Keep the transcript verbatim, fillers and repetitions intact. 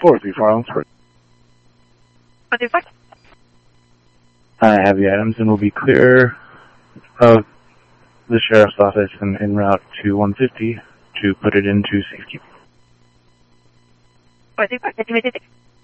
four three four Allensford. What the fuck? I have the items and will be clear of the sheriff's office and en route to one fifty to put it into safekeeping. What the fuck?